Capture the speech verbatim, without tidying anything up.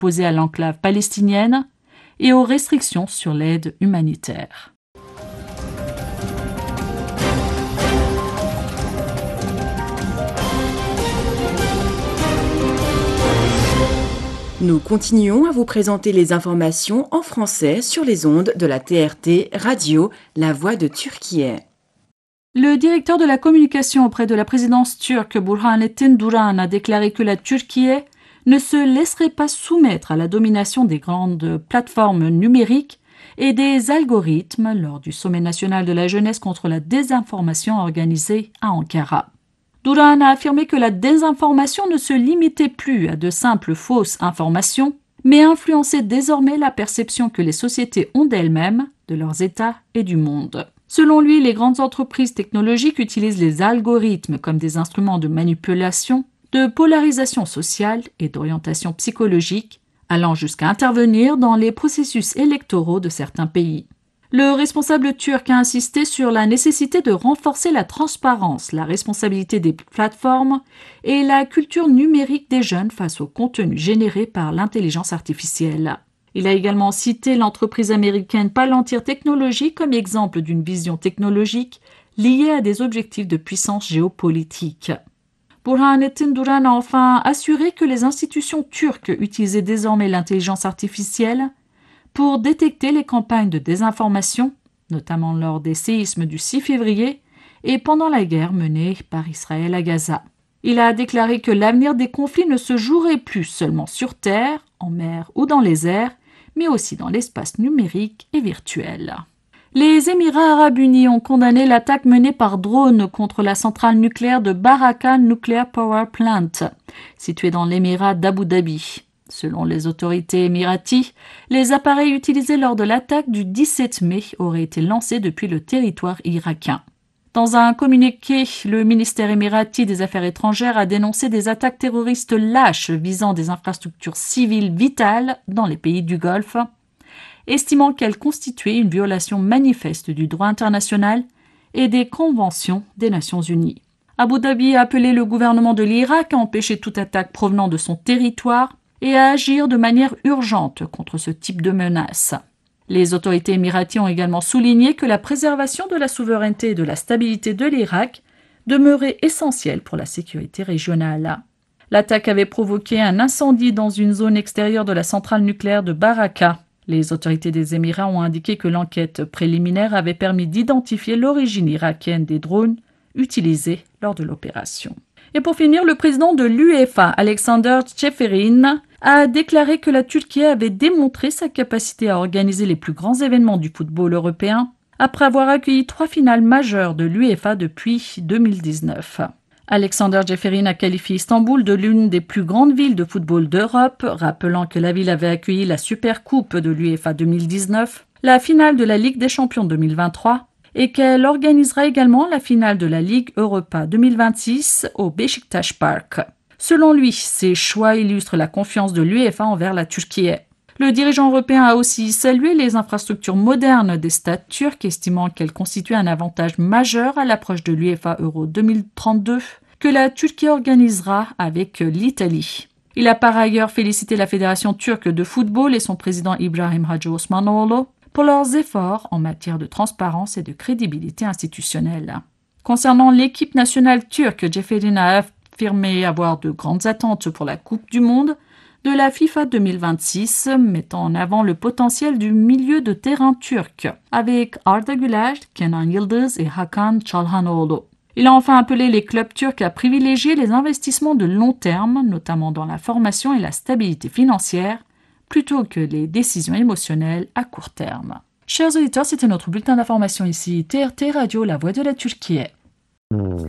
posées à l'enclave palestinienne et aux restrictions sur l'aide humanitaire. Nous continuons à vous présenter les informations en français sur les ondes de la T R T Radio, la voix de Turquie. Le directeur de la communication auprès de la présidence turque, Burhanettin Duran, a déclaré que la Turquie ne se laisserait pas soumettre à la domination des grandes plateformes numériques et des algorithmes lors du sommet national de la jeunesse contre la désinformation organisé à Ankara. Duran a affirmé que la désinformation ne se limitait plus à de simples fausses informations, mais influençait désormais la perception que les sociétés ont d'elles-mêmes, de leurs États et du monde. Selon lui, les grandes entreprises technologiques utilisent les algorithmes comme des instruments de manipulation, de polarisation sociale et d'orientation psychologique, allant jusqu'à intervenir dans les processus électoraux de certains pays. Le responsable turc a insisté sur la nécessité de renforcer la transparence, la responsabilité des plateformes et la culture numérique des jeunes face au contenu généré par l'intelligence artificielle. Il a également cité l'entreprise américaine Palantir Technologies comme exemple d'une vision technologique liée à des objectifs de puissance géopolitique. Burhanettin Duran a enfin assuré que les institutions turques utilisaient désormais l'intelligence artificielle pour détecter les campagnes de désinformation, notamment lors des séismes du six février et pendant la guerre menée par Israël à Gaza. Il a déclaré que l'avenir des conflits ne se jouerait plus seulement sur terre, en mer ou dans les airs, mais aussi dans l'espace numérique et virtuel. Les Émirats arabes unis ont condamné l'attaque menée par drone contre la centrale nucléaire de Barakah Nuclear Power Plant, située dans l'émirat d'Abu Dhabi. Selon les autorités émiraties, les appareils utilisés lors de l'attaque du dix-sept mai auraient été lancés depuis le territoire irakien. Dans un communiqué, le ministère émirati des Affaires étrangères a dénoncé des attaques terroristes lâches visant des infrastructures civiles vitales dans les pays du Golfe, estimant qu'elles constituaient une violation manifeste du droit international et des conventions des Nations unies. Abu Dhabi a appelé le gouvernement de l'Irak à empêcher toute attaque provenant de son territoire et à agir de manière urgente contre ce type de menace. Les autorités émiraties ont également souligné que la préservation de la souveraineté et de la stabilité de l'Irak demeurait essentielle pour la sécurité régionale. L'attaque avait provoqué un incendie dans une zone extérieure de la centrale nucléaire de Barakah. Les autorités des Émirats ont indiqué que l'enquête préliminaire avait permis d'identifier l'origine irakienne des drones utilisés lors de l'opération. Et pour finir, le président de l'UEFA, Alexander Ceferin, a déclaré que la Turquie avait démontré sa capacité à organiser les plus grands événements du football européen après avoir accueilli trois finales majeures de l'UEFA depuis deux mille dix-neuf. Alexander Ceferin a qualifié Istanbul de l'une des plus grandes villes de football d'Europe, rappelant que la ville avait accueilli la Supercoupe de l'UEFA deux mille dix-neuf, la finale de la Ligue des Champions deux mille vingt-trois et qu'elle organisera également la finale de la Ligue Europa deux mille vingt-six au Beşiktaş Park. Selon lui, ces choix illustrent la confiance de l'UEFA envers la Turquie. Le dirigeant européen a aussi salué les infrastructures modernes des stades turcs, estimant qu'elles constituent un avantage majeur à l'approche de l'UEFA Euro deux mille trente-deux, que la Turquie organisera avec l'Italie. Il a par ailleurs félicité la Fédération turque de football et son président Ibrahim Hacı Osmanoğlu pour leurs efforts en matière de transparence et de crédibilité institutionnelle. Concernant l'équipe nationale turque, Ceferin a affirmé avoir de grandes attentes pour la Coupe du Monde de la FIFA deux mille vingt-six, mettant en avant le potentiel du milieu de terrain turc, avec Arda Güler, Kenan Yıldız et Hakan Çalhanoğlu. Il a enfin appelé les clubs turcs à privilégier les investissements de long terme, notamment dans la formation et la stabilité financière, plutôt que les décisions émotionnelles à court terme. Chers auditeurs, c'était notre bulletin d'information ici, T R T Radio, la voix de la Turquie.